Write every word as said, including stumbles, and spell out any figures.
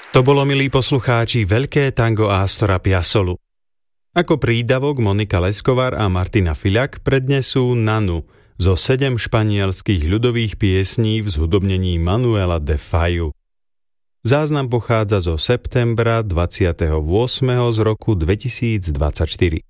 To bolo, milí poslucháči, veľké tango Astora Piazzolu. Ako prídavok Monika Leskovar a Martina Fiľak prednesú Nanu zo sedem španielských ľudových piesní v zhudobnení Manuela de Faju. Záznam pochádza zo septembra dvadsiateho ôsmeho z roku dvetisícdvadsaťštyri.